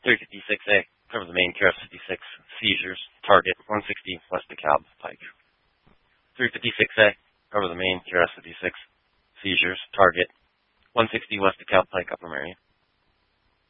356A, cover the main QRS 56, seizures, target 160 West DeKalb Pike. 356A, cover the main QRS 56, seizures, target 160 West DeKalb Pike, Upper Merion.